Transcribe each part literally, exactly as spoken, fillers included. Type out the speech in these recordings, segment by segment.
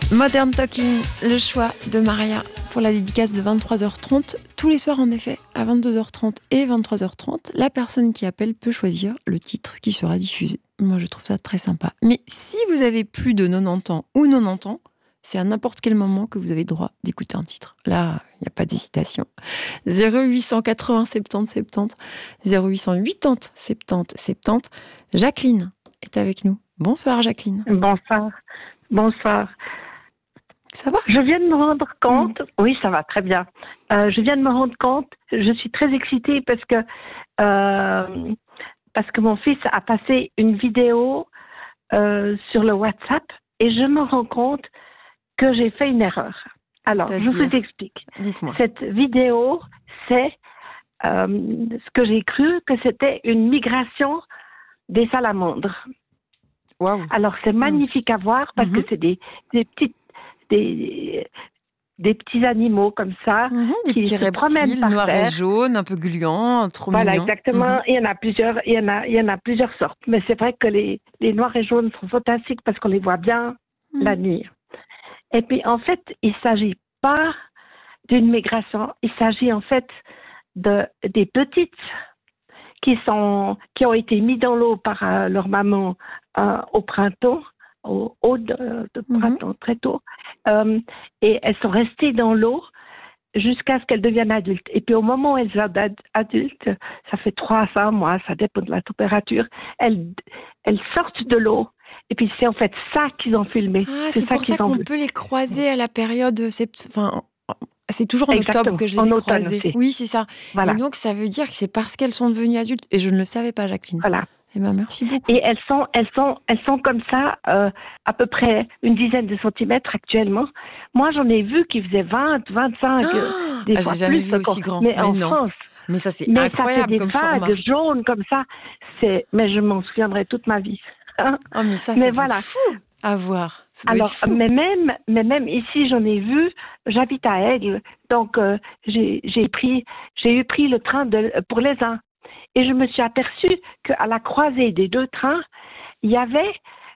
Modern Talking, le choix de Maria pour la dédicace de vingt-trois heures trente. Tous les soirs, en effet, à vingt-deux heures trente et vingt-trois heures trente, la personne qui appelle peut choisir le titre qui sera diffusé. Moi, je trouve ça très sympa. Mais si vous avez plus de quatre-vingt-dix ans ou quatre-vingt-dix ans, c'est à n'importe quel moment que vous avez droit d'écouter un titre. Là, il n'y a pas d'hésitation. zéro huit cent quatre-vingts soixante-dix soixante-dix, zéro huit cent quatre-vingts soixante-dix soixante-dix. Jacqueline est avec nous. Bonsoir, Jacqueline. Bonsoir. Bonsoir. Ça va? Je viens de me rendre compte, mmh. oui, ça va très bien. Euh, je viens de me rendre compte, je suis très excitée parce que euh, parce que mon fils a passé une vidéo euh, sur le WhatsApp et je me rends compte que j'ai fait une erreur. Alors, C'est-à-dire? je vous explique. Dites-moi. Cette vidéo, c'est euh, ce que j'ai cru que c'était une migration des salamandres. Wow. Alors, c'est magnifique mmh. à voir parce mmh. que c'est des, des petites Des, des petits animaux comme ça mmh, des qui petits se promènent par noirs terre. et jaunes, un peu gluants, trop voilà, mignons. exactement. Mmh. Il y en a plusieurs. Il y en a, il y en a plusieurs sortes. Mais c'est vrai que les, les noirs et jaunes sont fantastiques parce qu'on les voit bien mmh. la nuit. Et puis en fait, il s'agit pas d'une migration. Il s'agit en fait de des petites qui sont qui ont été mis dans l'eau par euh, leur maman euh, au printemps. au haut de, de printemps, mmh. très tôt. Euh, et elles sont restées dans l'eau jusqu'à ce qu'elles deviennent adultes. Et puis au moment où elles sont adultes, ça fait trois à cinq mois, ça dépend de la température, elles, elles sortent de l'eau. Et puis c'est en fait ça qu'ils ont filmé. Ah, c'est c'est ça pour ça qu'on vu. peut les croiser à la période... Sept... Enfin, c'est toujours en Exactement. octobre que je les en ai automne croisées. Aussi. Oui, c'est ça. Voilà. Et donc ça veut dire que c'est parce qu'elles sont devenues adultes. Et je ne le savais pas, Jacqueline. Voilà. Eh ben, merci beaucoup. Et elles sont, elles sont, elles sont comme ça, euh, à peu près une dizaine de centimètres actuellement. Moi, j'en ai vu qui faisaient vingt, vingt-cinq, ah, des ah, fois j'ai jamais plus. vu aussi grand. Mais, mais en non. France. Mais ça, c'est mais incroyable ça fait comme des vagues format. jaunes comme ça. C'est, mais je m'en souviendrai toute ma vie. oh, mais ça, mais c'est voilà. fou à voir. Ça Alors, fou. mais même, mais même ici, j'en ai vu. J'habite à Aigle, donc euh, j'ai, j'ai pris, j'ai eu pris le train de, pour les uns. Et je me suis aperçue qu'à la croisée des deux trains, il y avait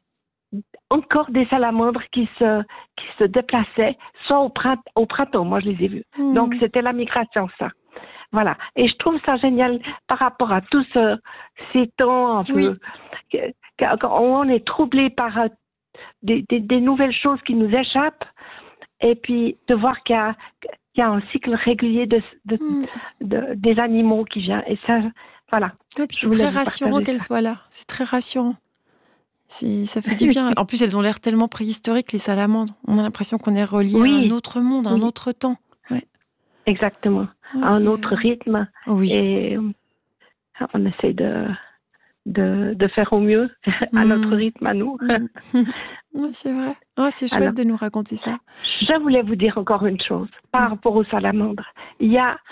encore des salamandres qui se, qui se déplaçaient, soit au printemps, au printemps, moi je les ai vus. Mmh. Donc c'était la migration, ça. Voilà. Et je trouve ça génial par rapport à tous ce, ces temps un oui. peu, quand on est troublé par des, des, des nouvelles choses qui nous échappent, et puis de voir qu'il y a, qu'il y a un cycle régulier de, de, mmh. de, des animaux qui vient. Et ça, voilà. Oui, c'est très rassurant qu'elles soient là. C'est très rassurant. C'est, ça fait du bien. En plus, elles ont l'air tellement préhistoriques, les salamandres. On a l'impression qu'on est relié oui. à un autre monde, à oui. un autre temps. Ouais. Exactement. Ouais, à un autre rythme. Oui. Et on essaie de, de, de faire au mieux mmh. à notre rythme, à nous. Mmh. Ouais, c'est vrai. Oh, c'est chouette Alors, de nous raconter ça. Je voulais vous dire encore une chose par mmh. rapport aux salamandres. Il y a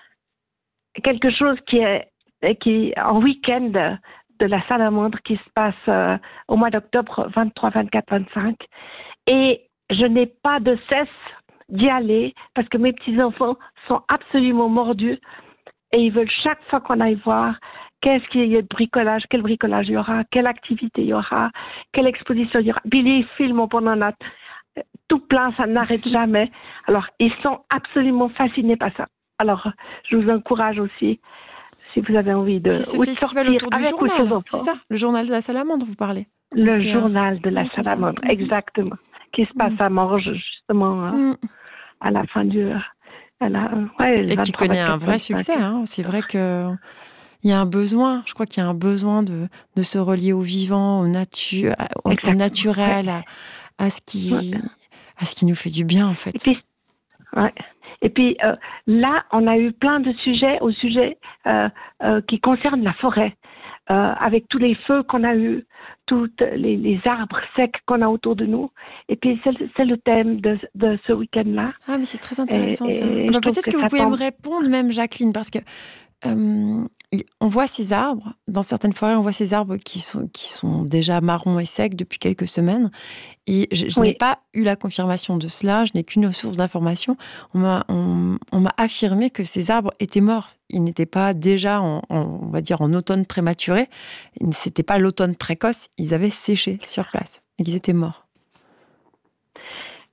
quelque chose qui est qui en week-end de la salamandre qui se passe euh, au mois d'octobre vingt-trois, vingt-quatre, vingt-cinq. Et je n'ai pas de cesse d'y aller parce que mes petits-enfants sont absolument mordus et ils veulent chaque fois qu'on aille voir qu'est-ce qu'il y a de bricolage, quel bricolage il y aura, quelle activité il y aura, quelle exposition il y aura. Billy filme pendant la... tout plein, ça n'arrête jamais. Alors, ils sont absolument fascinés par ça. Alors, je vous encourage aussi si vous avez envie de... C'est ce festival autour du journal, c'est ça? Le journal de la salamandre, vous parlez? Le c'est journal un... de la ouais, salamandre, ça. Exactement. Qui se passe mmh. à Morges, justement, mmh. à la fin du... À la, ouais, et qui connaît un vrai succès. Hein. C'est vrai qu'il y a un besoin, je crois qu'il y a un besoin de, de se relier au vivant, au, natu... au, au naturel, ouais. à, à, ce qui, ouais. à ce qui nous fait du bien, en fait. Et puis, ouais. Et puis euh, là, on a eu plein de sujets au sujet euh, euh, qui concernent la forêt, euh, avec tous les feux qu'on a eus, tous les, les arbres secs qu'on a autour de nous. Et puis c'est, c'est le thème de, de ce week-end-là. Ah, mais c'est très intéressant et, ça. Et bah, peut-être que, que vous pouvez tombe... me répondre même, Jacqueline, parce que euh, on voit ces arbres, dans certaines forêts, on voit ces arbres qui sont, qui sont déjà marrons et secs depuis quelques semaines. Et je, je oui. n'ai pas eu la confirmation de cela, je n'ai qu'une source d'information. On m'a, on, on m'a affirmé que ces arbres étaient morts. Ils n'étaient pas déjà, en, en, on va dire, en automne prématuré. C'était pas l'automne précoce. Ils avaient séché sur place et qu'ils étaient morts.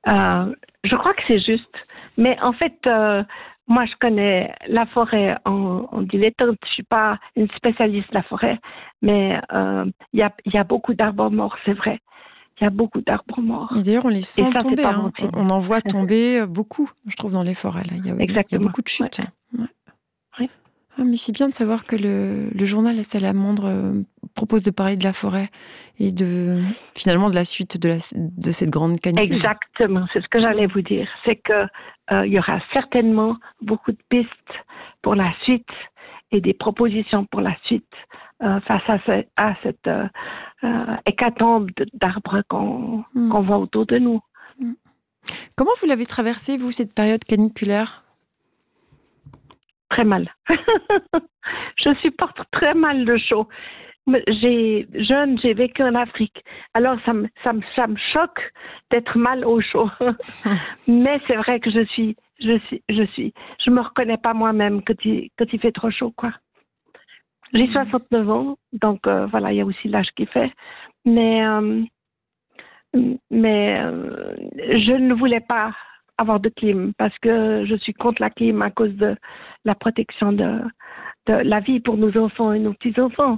Euh, je crois que c'est juste. Mais en fait, euh, moi, je connais la forêt en, en dilettante. Je suis pas une spécialiste de la forêt, mais euh, il y a, il y a beaucoup d'arbres morts, c'est vrai. Il y a beaucoup d'arbres morts. Et d'ailleurs, on les Et sent ça, c'est tomber. pas Hein. bon On, signe. on en voit tomber beaucoup, je trouve, dans les forêts. Là. Il y a, il y a- il y a Exactement. beaucoup de chutes. Ouais. Ouais. Oui. Ah, mais c'est bien de savoir que le, le journal La Salamandre euh, propose de parler de la forêt et de finalement de la suite de, la, de cette grande canicule. Exactement, c'est ce que j'allais vous dire. C'est que euh, il y aura certainement beaucoup de pistes pour la suite et des propositions pour la suite euh, face à, ce, à cette euh, euh, hécatombe d'arbres qu'on Mm. qu'on voit autour de nous. Mm. Comment vous l'avez traversée, vous, cette période caniculaire? Très mal. Je supporte très mal le chaud. J'ai, jeune, j'ai vécu en Afrique. Alors, ça me, ça me, ça me choque d'être mal au chaud. Mais c'est vrai que je suis, je suis, je suis, je me reconnais pas moi-même quand il, quand il fait trop chaud, quoi. J'ai soixante-neuf ans, donc euh, voilà, il y a aussi l'âge qui fait. Mais, euh, mais euh, je ne voulais pas avoir de clim parce que je suis contre la clim à cause de la protection de, de la vie pour nos enfants et nos petits-enfants.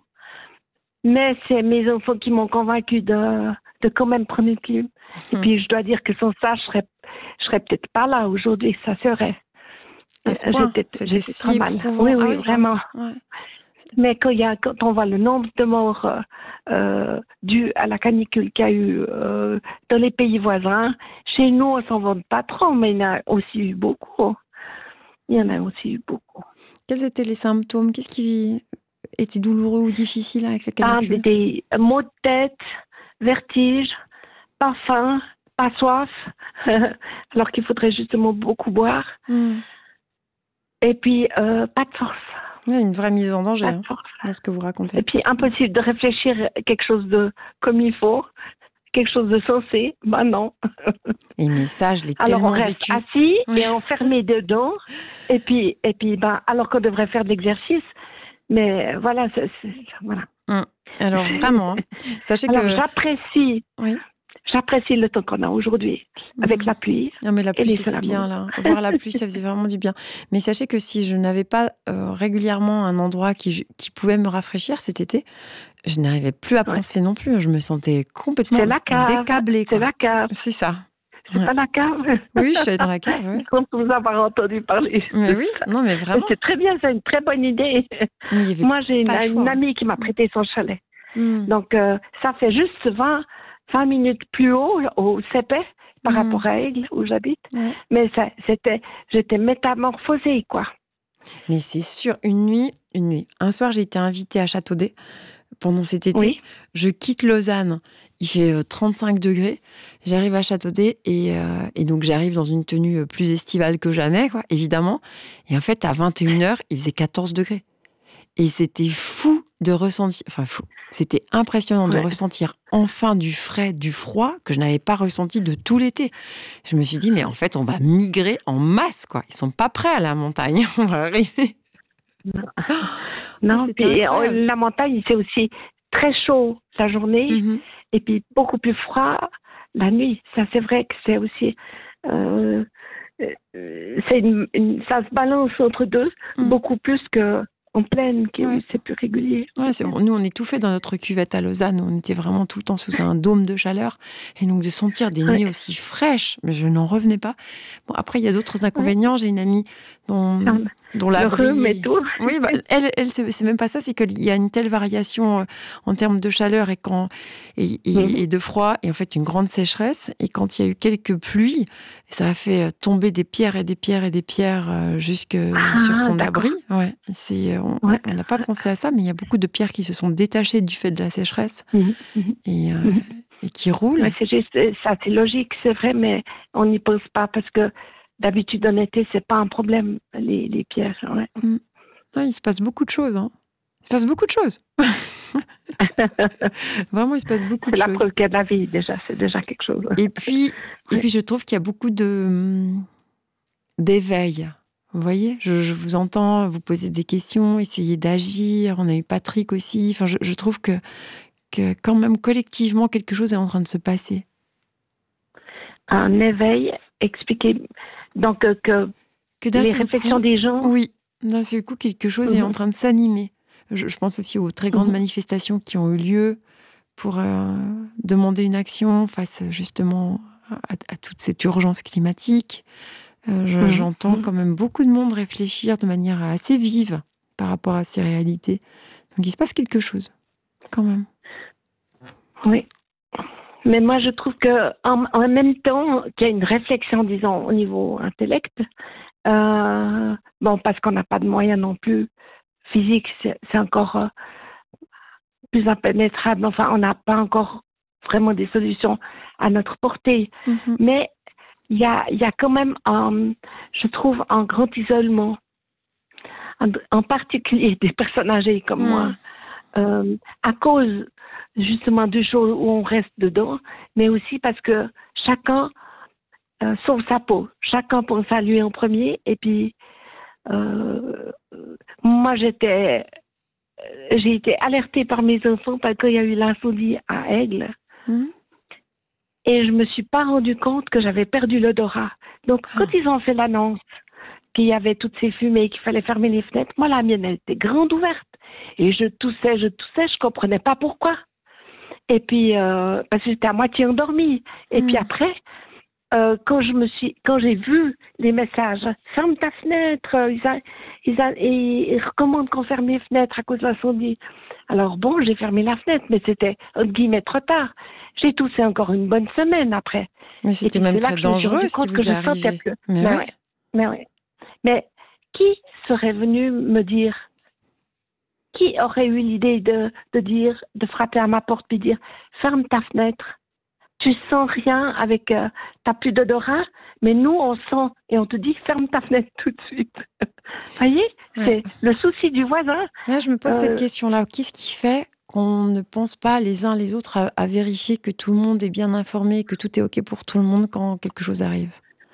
Mais c'est mes enfants qui m'ont convaincu de, de quand même prendre une clim. Et puis, je dois dire que sans ça, je serais, je serais peut-être pas là aujourd'hui, ça serait. À ce point, j'étais, c'était j'étais si très mal. éprouvant. Oui, oui, Ah oui, vraiment. Ouais. Mais quand, il y a, quand on voit le nombre de morts euh, euh, dus à la canicule qu'il y a eu euh, dans les pays voisins, chez nous, on s'en vante pas trop, mais il y en a aussi eu beaucoup. Il y en a aussi eu beaucoup. Quels étaient les symptômes? Qu'est-ce qui était douloureux ou difficile avec la Ah, canicule? des, des maux de tête, vertige, pas faim, pas soif, alors qu'il faudrait justement beaucoup boire. Mm. Et puis, euh, pas de force. Il y a une vraie mise en danger Pas hein, de force. dans ce que vous racontez. Et puis, impossible de réfléchir à quelque chose de comme il faut, quelque chose de sensé. Ben non. Et mais ça, je l'ai Alors, tellement on reste vécu. assis Oui. et enfermé dedans. Et puis, et puis ben, alors qu'on devrait faire de l'exercice. Mais voilà, c'est, c'est, voilà. Mm. Alors, vraiment, hein, sachez alors, que... j'apprécie. Oui. J'apprécie le temps qu'on a aujourd'hui, avec Mmh. la pluie. Non, mais la et pluie, les c'était salamandres. bien, là. Voir la pluie, ça faisait vraiment du bien. Mais sachez que si je n'avais pas euh, régulièrement un endroit qui, qui pouvait me rafraîchir cet été, je n'arrivais plus à Ouais. penser non plus. Je me sentais complètement C'est la cave. décablée. Quoi. C'est la cave. C'est ça. C'est Ouais. pas la cave. Oui, je suis allée dans la cave, ouais. Je compte vous avoir entendu parler. Mais oui, non, mais vraiment. C'est très bien, c'est une très bonne idée. Mais il y avait Moi, j'ai une, pas le choix. une amie qui m'a prêté son chalet. Mm. Donc, euh, ça fait juste vingt, vingt minutes plus haut, au Cépet, par Mm. rapport à Aigle, où j'habite. Ouais. Mais ça, c'était, j'étais métamorphosée, quoi. Mais c'est sûr, une nuit, une nuit. Un soir, j'ai été invitée à Châteaudet pendant cet été. Oui. Je quitte Lausanne. Il fait euh, trente-cinq degrés. J'arrive à Châteaudet et, euh, et donc j'arrive dans une tenue plus estivale que jamais, quoi, évidemment. Et en fait, à vingt et une heures, il faisait quatorze degrés. Et c'était fou de ressentir, enfin fou, c'était impressionnant de Ouais. ressentir enfin du frais, du froid que je n'avais pas ressenti de tout l'été. Je me suis dit, mais en fait, on va migrer en masse, quoi. Ils sont pas prêts à la montagne. On va arriver. Non, c'était puis incroyable. euh, la montagne, c'est aussi très chaud la journée Mhm. et puis beaucoup plus froid la nuit. Ça, c'est vrai que c'est aussi, euh, euh, c'est une- une- ça se balance entre deux, Mm. beaucoup plus que en plaine, qui Ouais. c'est plus régulier. Ouais, c'est bon. Nous, on étouffait dans notre cuvette à Lausanne. On était vraiment tout le temps sous un dôme de chaleur. Et donc, de sentir des Ouais. nuits aussi fraîches, mais je n'en revenais pas. Bon, après, il y a d'autres inconvénients. J'ai une amie dont, Hum, dont Le l'abri... rhume et tout. Oui, bah, elle, elle c'est c'est même pas ça. C'est qu'il y a une telle variation euh, en termes de chaleur et, quand, et, et, Mhm. et de froid. Et en fait, une grande sécheresse. Et quand il y a eu quelques pluies, ça a fait tomber des pierres et des pierres et des pierres euh, jusque Ah, sur son d'accord. abri. Ouais, c'est, on Ouais. on n'a pas pensé à ça, mais il y a beaucoup de pierres qui se sont détachées du fait de la sécheresse Mhm, mhm. et, euh, Mhm. et qui roulent. Mais c'est juste, ça, c'est logique, c'est vrai, mais on n'y pense pas parce que d'habitude en été, c'est pas un problème, les, les pierres. Ouais. Mm. Ouais, il se passe beaucoup de choses. Hein. Il se passe beaucoup de choses. Vraiment, il se passe beaucoup C'est de la choses. preuve qu'il y a de la vie, déjà, c'est déjà quelque chose. Et puis, et Ouais. puis, je trouve qu'il y a beaucoup de hum, d'éveil. Vous voyez, je, je vous entends, vous poser des questions, essayer d'agir. On a eu Patrick aussi. Enfin, je, je trouve que, que quand même collectivement quelque chose est en train de se passer. un éveil, expliquer donc euh, que, que les réflexions coup, des gens. Oui, d'un seul coup, quelque chose mm-hmm. est en train de s'animer. Je, je pense aussi aux très grandes mm-hmm. manifestations qui ont eu lieu pour euh, demander une action face justement à, à toute cette urgence climatique. Euh, je, mmh. J'entends quand même beaucoup de monde réfléchir de manière assez vive par rapport à ces réalités. Donc il se passe quelque chose, quand même. Oui. Mais moi, je trouve qu'en en même temps qu'il y a une réflexion, disons, au niveau intellect, euh, bon, parce qu'on n'a pas de moyens non plus physiques, c'est, c'est encore euh, plus impénétrable. Enfin, on n'a pas encore vraiment des solutions à notre portée. Mmh. Mais il y a, y a quand même, un, je trouve, un grand isolement, en, en particulier des personnes âgées comme mmh. moi, euh, à cause justement du jour où on reste dedans, mais aussi parce que chacun euh, sauve sa peau, chacun pense à lui en premier. Et puis, euh, moi, j'étais, j'ai été alertée par mes enfants parce qu'il y a eu l'incendie à Aigle. Mmh. Et je me suis pas rendu compte que j'avais perdu l'odorat. Donc, ah. quand ils ont fait l'annonce qu'il y avait toutes ces fumées, qu'il fallait fermer les fenêtres, moi, la mienne, elle était grande ouverte. Et je toussais, je toussais, je comprenais pas pourquoi. Et puis, euh, parce que j'étais à moitié endormie. Et mmh. puis après, euh, quand je me suis, quand j'ai vu les messages, ferme ta fenêtre, ils, a, ils, a, ils recommandent qu'on ferme les fenêtres à cause de l'incendie. Alors bon, j'ai fermé la fenêtre, mais c'était, entre guillemets, trop tard. J'ai toussé encore une bonne semaine après. Mais c'était même très dangereux ce qui vous est arrivé. Mais, mais, ouais. mais, ouais. mais qui serait venu me dire, qui aurait eu l'idée de, de dire, de frapper à ma porte puis dire, ferme ta fenêtre, tu sens rien avec, euh, t'as plus d'odorat, mais nous on sent et on te dit ferme ta fenêtre tout de suite. Vous voyez, ouais. C'est le souci du voisin. Là, je me pose euh, cette question-là. Qu'est-ce qui fait qu'on ne pense pas les uns les autres à, à vérifier que tout le monde est bien informé, que tout est OK pour tout le monde quand quelque chose arrive?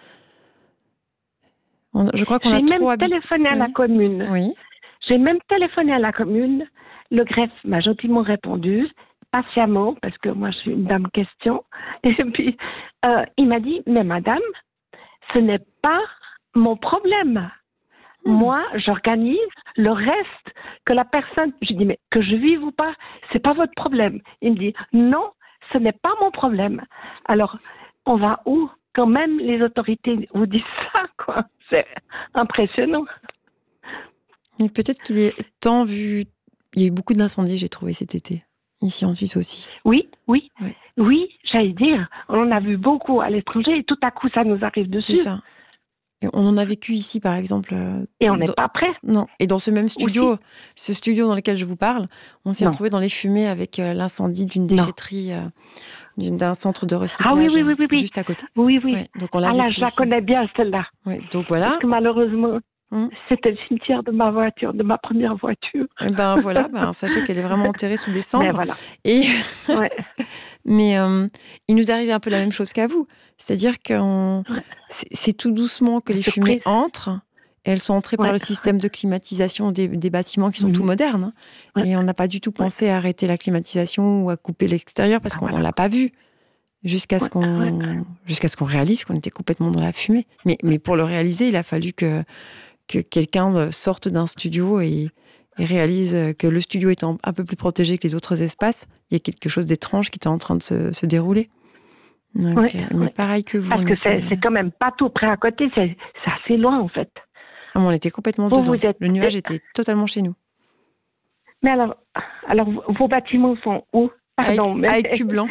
On, je crois qu'on J'ai a trop même téléphoné à oui. la commune. Oui. J'ai même téléphoné à la commune. Le greffe m'a gentiment répondu, patiemment, parce que moi je suis une dame question. Et puis euh, il m'a dit, mais madame, ce n'est pas mon problème. Mmh. Moi, j'organise le reste que la personne. Je dis, mais que je vive ou pas, c'est pas votre problème. Il me dit, non, ce n'est pas mon problème. Alors, on va où? Quand même les autorités vous disent ça, quoi. C'est impressionnant. Mais peut-être qu'il est temps vu. Il y a eu beaucoup d'incendies, j'ai trouvé cet été, ici en Suisse aussi. Oui, oui, ouais. oui, j'allais dire. On en a vu beaucoup à l'étranger et tout à coup ça nous arrive dessus. C'est ça. Et on en a vécu ici, par exemple. Et on n'est pas prêt. Non. Et dans ce même studio, aussi. ce studio dans lequel je vous parle, on s'est retrouvé dans les fumées avec euh, l'incendie d'une déchetterie, euh, d'une, d'un centre de recyclage ah, oui, oui, oui, oui, oui. juste à côté. Oui, oui. Ouais, donc on l'a ah là, vécu je la aussi. connais bien, celle-là. Ouais, donc voilà. Parce que malheureusement, hum. c'était le cimetière de ma voiture, de ma première voiture. Et ben voilà, ben, sachez qu'elle est vraiment enterrée sous des cendres. Mais voilà. Et ouais. Mais euh, il nous arrive un peu la même chose qu'à vous. C'est-à-dire que ouais. c'est, c'est tout doucement que les fumées prise. entrent. Et elles sont entrées ouais. par le système de climatisation des, des bâtiments qui sont mmh. tout modernes. Ouais. Et on n'a pas du tout pensé ouais. à arrêter la climatisation ou à couper l'extérieur parce ah, qu'on ne voilà. l'a pas vu. Jusqu'à ce, ouais. qu'on, ouais. jusqu'à ce qu'on réalise qu'on était complètement dans la fumée. Mais, mais pour le réaliser, il a fallu que, que quelqu'un sorte d'un studio et... et réalise que le studio étant un peu plus protégé que les autres espaces, il y a quelque chose d'étrange qui est en train de se, se dérouler. Donc, oui, euh, mais oui. pareil que vous. Parce que était... c'est, c'est quand même pas tout près à côté, c'est, c'est assez loin en fait. Ah, on était complètement vous, dedans. Vous êtes... Le nuage était totalement chez nous. Mais alors, alors vos bâtiments sont où? Pardon, à, mais... à Écublanc.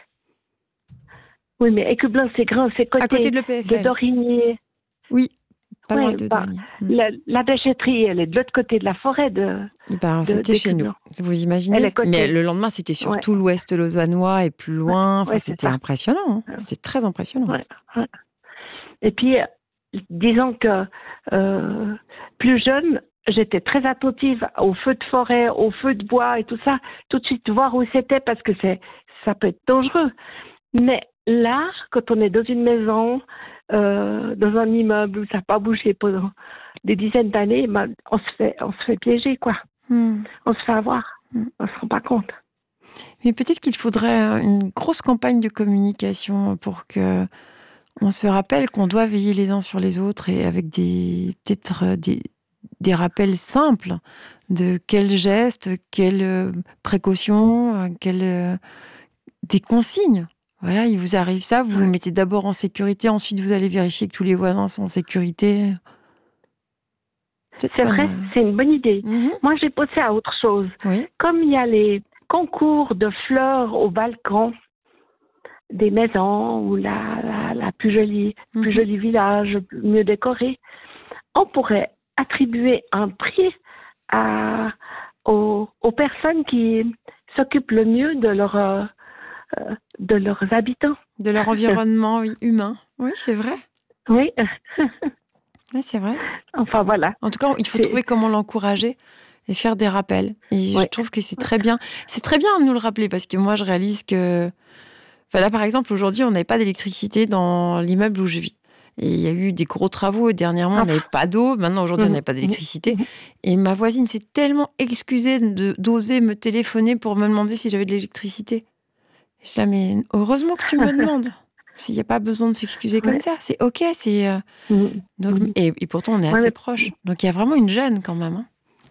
Oui, mais Écublanc, c'est grand, c'est côté, à côté de l'E P F L. De Dorigny. Oui. Pas ouais, loin de bah, la, la déchetterie, elle est de l'autre côté de la forêt de. Ben, c'était de, chez nous. Vous imaginez? Mais le lendemain, c'était sur ouais. tout l'ouest lausannois et plus loin. Enfin, ouais, c'était ça. impressionnant. Hein. C'était très impressionnant. Ouais, ouais. Et puis, disons que euh, plus jeune, j'étais très attentive aux feux de forêt, aux feux de bois et tout ça. Tout de suite voir où c'était parce que c'est, ça peut être dangereux. Mais là, quand on est dans une maison. Euh, dans un immeuble où ça n'a pas bougé pendant des dizaines d'années, ben, on se fait, on se fait piéger, quoi. Mm. On se fait avoir. Mm. On ne se rend pas compte. Mais peut-être qu'il faudrait une grosse campagne de communication pour que on se rappelle qu'on doit veiller les uns sur les autres et avec des peut-être des, des rappels simples de quels gestes, quelles précautions, quelles, des consignes. Voilà, il vous arrive ça, vous vous mettez d'abord en sécurité, ensuite vous allez vérifier que tous les voisins sont en sécurité. Peut-être c'est vrai, euh... c'est une bonne idée. Mm-hmm. Moi, j'ai pensé à autre chose. Oui. Comme il y a les concours de fleurs au balcon des maisons ou la, la, la plus jolie, mm-hmm. plus joli village, mieux décoré, on pourrait attribuer un prix à, aux, aux personnes qui s'occupent le mieux de, leur, euh, de leurs habitants. De leur environnement oui, humain. Oui, c'est vrai. Oui. Oui, c'est vrai. Enfin, voilà. En tout cas, il faut c'est... trouver comment l'encourager et faire des rappels. Et oui. je trouve que c'est très bien. C'est très bien de nous le rappeler parce que moi, je réalise que... Enfin, là, par exemple, aujourd'hui, on n'avait pas d'électricité dans l'immeuble où je vis. Et il y a eu des gros travaux. Dernièrement, on n'avait pas d'eau. Maintenant, aujourd'hui, on n'avait pas d'électricité. Et ma voisine s'est tellement excusée de, d'oser me téléphoner pour me demander si j'avais de l'électricité. Je dis, mais heureusement que tu me demandes. Il n'y a pas besoin de s'excuser comme ouais. ça. C'est OK. C'est, euh... mmh. Donc, mmh. et, et pourtant, on est assez ouais, proches. Donc, il y a vraiment une gêne quand même. Hein,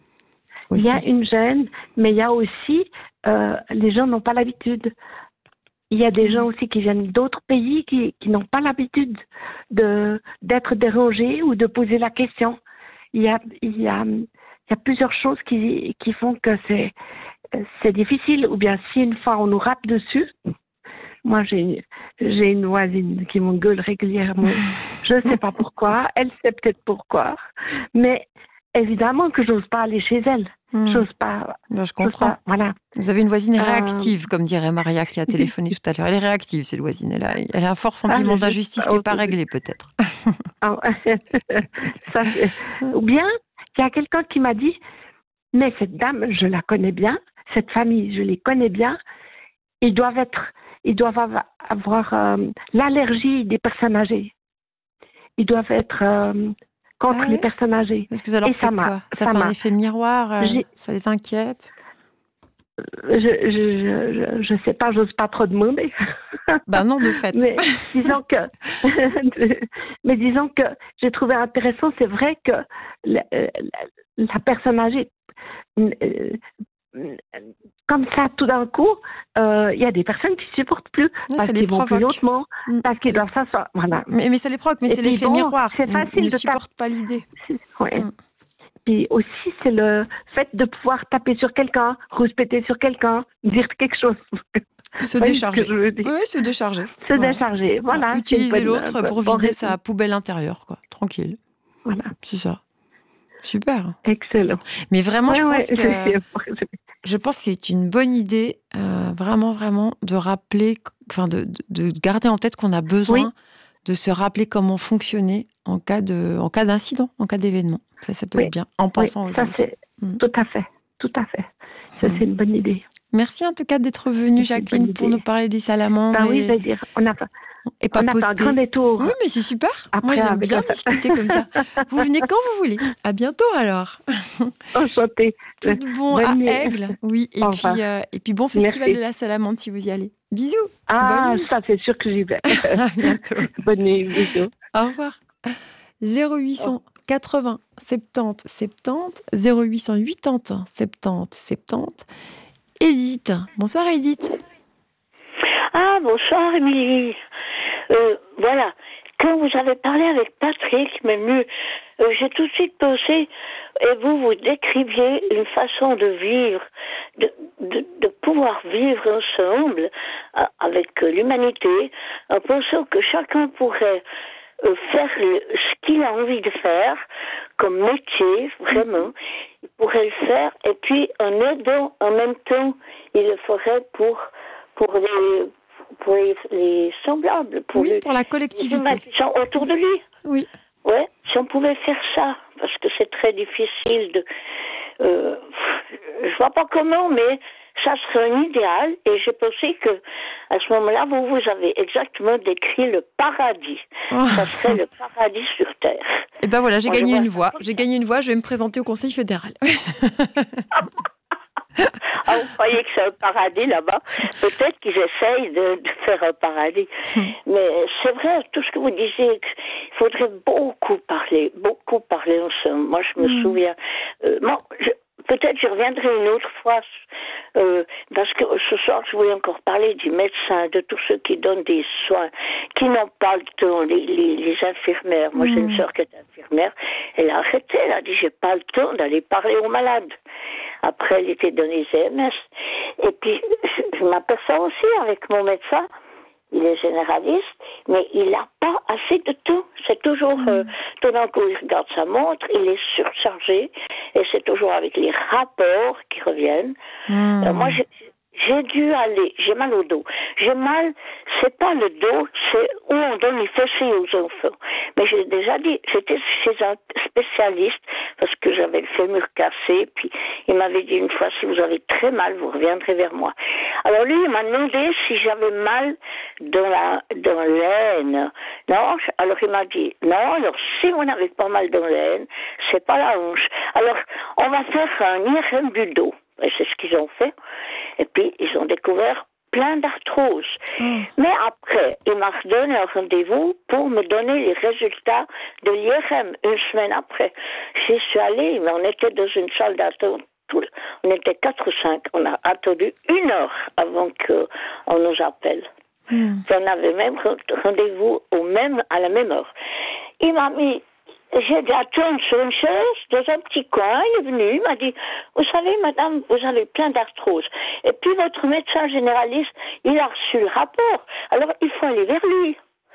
il y a une gêne, mais il y a aussi... Euh, les gens n'ont pas l'habitude. Il y a des gens aussi qui viennent d'autres pays qui, qui n'ont pas l'habitude de, d'être dérangés ou de poser la question. Il y a, il y a, il y a plusieurs choses qui, qui font que c'est, c'est difficile. Ou bien si une fois on nous rappe dessus... Moi, j'ai, j'ai une voisine qui m'engueule régulièrement. Je ne sais pas pourquoi. Elle sait peut-être pourquoi. Mais évidemment que j'ose pas aller chez elle. Mmh. J'ose pas. Ben, je comprends. Pas, voilà. Vous avez une voisine réactive, euh... comme dirait Maria qui a téléphoné tout à l'heure. Elle est réactive, cette voisine. Elle a, elle a un fort sentiment ah, d'injustice qui n'est pas réglé, peut-être. Ça, ou bien, il y a quelqu'un qui m'a dit, mais cette dame, je la connais bien. Cette famille, je les connais bien. Ils doivent être... Ils doivent avoir euh, l'allergie des personnes âgées. Ils doivent être euh, contre ah ouais? les personnes âgées. Parce que ça leur Et fait ça quoi Ça, ça fait un effet miroir euh, Ça les inquiète Je je, je, je sais pas, j'ose pas trop demander. Ben non, de fait. Mais disons que, mais disons que j'ai trouvé intéressant, c'est vrai que la, la, la personne âgée... Euh, comme ça, tout d'un coup, il euh, y a des personnes qui ne supportent plus oui, parce qu'ils vont plus lentement, mmh, parce qu'ils doivent s'asseoir. Voilà. Mais, mais ça les provoque, mais Et c'est l'effet bon, miroir. C'est facile Ils de ne supportent pas l'idée. Ouais. Mmh. Puis aussi, c'est le fait de pouvoir taper sur quelqu'un, rouspéter sur quelqu'un, dire quelque chose. Se décharger. Oui, se décharger. Se voilà. décharger, voilà. voilà. Utiliser l'autre pour vider bon sa poubelle intérieure, quoi. Tranquille. Voilà. C'est ça. Super. Excellent. Mais vraiment, ouais, je pense ouais, que... Je pense que c'est une bonne idée, euh, vraiment, vraiment, de rappeler, enfin, de, de, de garder en tête qu'on a besoin oui. de se rappeler comment fonctionner en cas de, en cas d'incident, en cas d'événement. Ça, ça peut oui. être bien, en pensant oui, aux ça autres. C'est, mmh. Tout à fait, tout à fait. Ça, mmh. c'est une bonne idée. Merci en tout cas d'être venue, Jacqueline, pour nous parler des salamandres. Ben et... oui, je veux dire, on a pas... Et on a fait un grand détour. Oui, mais c'est super. Après, Moi, j'aime bien ça. discuter comme ça. Vous venez quand vous voulez. À bientôt, alors. Enchantée. Tout bon Bonne à nuit. Aigle. Oui, et, enfin. puis, euh, et puis bon festival Merci. de la salamandre si vous y allez. Bisous. Ah, ça, c'est sûr que j'y vais. À bientôt. Bonne nuit, bisous. Au revoir. zéro huit cent quatre-vingts soixante-dix soixante-dix, zéro huit cent quatre-vingts soixante-dix soixante-dix. Edith. Bonsoir, Edith. Ah, bonsoir, Émilie. Euh, voilà, quand vous avez parlé avec Patrick, même euh, j'ai tout de suite pensé, et vous, vous décriviez une façon de vivre, de, de, de pouvoir vivre ensemble euh, avec l'humanité, en pensant que chacun pourrait euh, faire le, ce qu'il a envie de faire, comme métier, vraiment, il pourrait le faire, et puis en aidant en même temps, il le ferait pour, pour les... pour les, les semblables, pour, oui, le, pour la collectivité. Les gens autour de lui. Oui. Ouais, si on pouvait faire ça, parce que c'est très difficile de... Euh, je vois pas comment, mais ça serait un idéal, et j'ai pensé que à ce moment-là, vous, vous avez exactement décrit le paradis. Oh. Ça serait le paradis sur Terre. Et ben voilà, j'ai Moi, gagné une voix. J'ai gagné une voix, je vais me présenter au Conseil fédéral. Ah, vous croyez que c'est un paradis là-bas? Peut-être qu'ils essayent de, de faire un paradis. Mais c'est vrai, tout ce que vous disiez, il faudrait beaucoup parler, beaucoup parler ensemble. Moi, je me Mm. souviens. Euh, moi, je, peut-être je reviendrai une autre fois, euh, parce que ce soir, je voulais encore parler du médecin, de tous ceux qui donnent des soins, qui n'ont pas le temps, les, les, les infirmières. Moi, j'ai une Mm. sœur qui est infirmière. Elle a arrêté, elle a dit, j'ai pas le temps d'aller parler aux malades. Après, elle était dans les E M S. Et puis, je, je m'aperçois aussi avec mon médecin, il est généraliste, mais il n'a pas assez de temps. C'est toujours, Mm. euh, tout d'un coup, il regarde sa montre, il est surchargé, et c'est toujours avec les rapports qui reviennent. Mm. Alors, moi, j'ai, j'ai dû aller, j'ai mal au dos. J'ai mal, c'est pas le dos, c'est où on donne les fessiers aux enfants. Mais j'ai déjà dit, j'étais chez un spécialiste, parce que j'avais le fémur cassé, puis il m'avait dit une fois, si vous avez très mal, vous reviendrez vers moi. Alors lui, il m'a demandé si j'avais mal dans la, dans l'aine. Non, alors il m'a dit, non, alors si vous n'avez pas mal dans l'aine, c'est pas la hanche. Alors, on va faire un I R M du dos. Et c'est ce qu'ils ont fait. Et puis, ils ont découvert plein d'arthrose. Mm. Mais après, il m'a redonné un rendez-vous pour me donner les résultats de l'I R M une semaine après. J'y suis allée, mais on était dans une salle d'attente. On était quatre ou cinq. On a attendu une heure avant qu'on nous appelle. Mm. On avait même rendez-vous au même, à la même heure. Il m'a mis, j'ai dû attendre sur une chaise, dans un petit coin. Il est venu, il m'a dit, vous savez, madame, vous avez plein d'arthrose. Et puis votre médecin généraliste, il a reçu le rapport. Alors, il faut aller vers lui.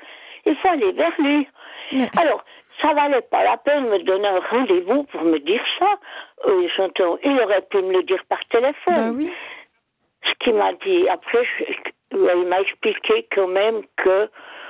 Il faut aller vers lui. Mais- Alors, ça valait pas la peine de me donner un rendez-vous pour me dire ça. Euh, j'entends, il aurait pu me le dire par téléphone. Bah oui. Ce qu'il m'a dit, après, je, il m'a expliqué quand même que,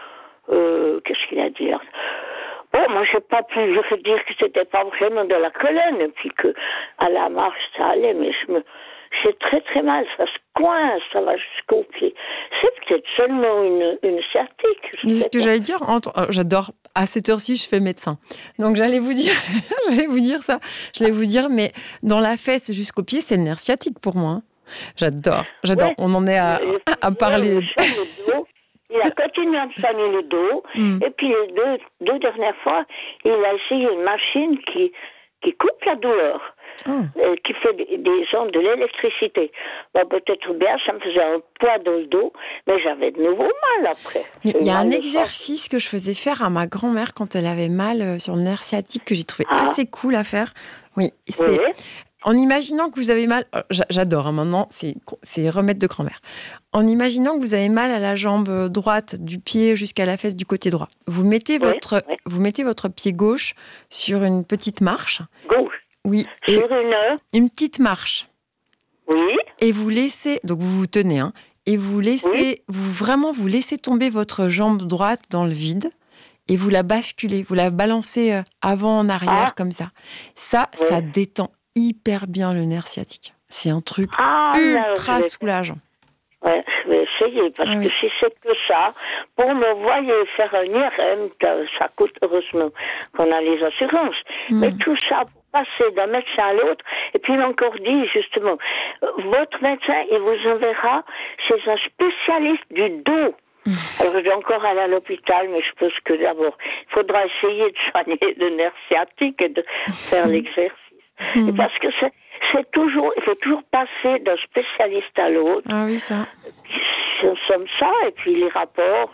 euh, qu'est-ce qu'il a dit là? Bon, moi, j'ai pas pu dire que c'était pas vraiment de la colonne, et puis que à la marche, ça allait, mais je me, j'ai très très mal, ça se coince, ça va jusqu'au pied. C'est peut-être seulement une, une sciatique. je Mais c'est sais ce que pas. j'allais dire. Entre- euh, J'adore. À cette heure-ci, je fais médecin. Donc j'allais vous dire, j'allais vous dire ça. J'allais vous dire, mais dans la fesse jusqu'au pied, c'est le nerf sciatique pour moi. hein. J'adore. J'adore. Ouais. On en est à, Le- à parler. le- le dos, il a continué à me soigner le dos. Mm. Et puis les deux, deux dernières fois, il a essayé une machine qui, qui coupe la douleur, Oh. euh, qui fait des, des ondes de l'électricité. Bon, peut-être bien, ça me faisait un poids dans le dos, mais j'avais de nouveau mal après. Mais il y a Mal un au ventre. exercice que je faisais faire à ma grand-mère quand elle avait mal euh, sur le nerf sciatique que j'ai trouvé Ah. assez cool à faire. Oui, c'est Oui. en imaginant que vous avez mal. euh, j'a- J'adore, hein, maintenant, c'est c'est remède de grand-mère. En imaginant que vous avez mal à la jambe droite du pied jusqu'à la fesse du côté droit. Vous mettez Oui, votre, oui. vous mettez votre pied gauche sur une petite marche. Gauche. Oui, et Sur une heure. une petite marche. Oui. Et vous laissez, donc vous vous tenez, hein, et vous laissez, vous vraiment vous laissez tomber votre jambe droite dans le vide et vous la basculez, vous la balancez euh, avant en arrière Ah. comme ça. Ça, Ouais. ça détend hyper bien le nerf sciatique. C'est un truc Ah, là, ultra je vais- soulageant. Ouais, je vais essayer, parce Ah oui. que si c'est que ça, pour me voyer faire un I R M, que ça coûte heureusement qu'on a les assurances. Mm. Mais tout ça, pour passer d'un médecin à l'autre, et puis il m'a encore dit, justement, euh, votre médecin, il vous enverra chez un spécialiste du dos. Alors, je vais encore aller à l'hôpital, mais je pense que d'abord, il faudra essayer de soigner le nerf sciatique et de faire l'exercice. Mm. Et parce que c'est, c'est toujours, il faut toujours passer d'un spécialiste à l'autre. Ah oui, ça. Nous sommes ça, et puis les rapports,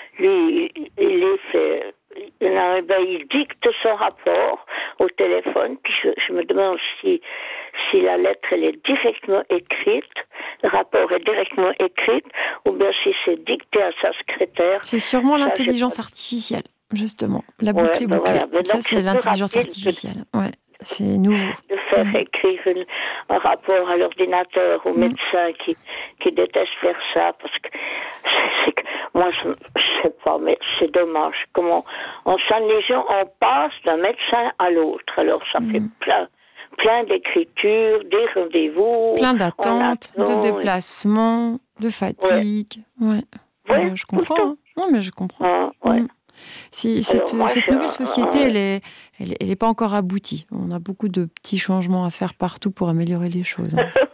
lui, il les fait, il, y en a un, ben, il dicte son rapport au téléphone, puis je, je me demande si, si la lettre, elle est directement écrite, le rapport est directement écrit, ou bien si c'est dicté à sa secrétaire. C'est sûrement Ça, l'intelligence c'est artificielle, justement. La Ouais, boucle est ben bouclée. voilà. Mais Ça, donc, c'est c'est plus l'intelligence rapide que- artificielle. Ouais, c'est nouveau. de faire Mhm. écrire une- un rapport à l'ordinateur au Mhm. médecin qui, qui déteste faire ça, parce que c'est, c'est que moi je, je sais pas, mais c'est dommage. Comment on soigne les gens, on passe d'un médecin à l'autre. Alors ça fait Mhm. plein, plein d'écritures, des rendez-vous. Plein on d'attentes, de attend, et- déplacements, de fatigue. Ouais. Ouais, Ben, je tout le comprends. temps. hein. Non, mais je comprends. Ah, ouais. Mm. Si, cette Alors, moi, cette je- nouvelle société, ouais. elle est, elle, est- elle est pas encore aboutie. On a beaucoup de petits changements à faire partout pour améliorer les choses. hein.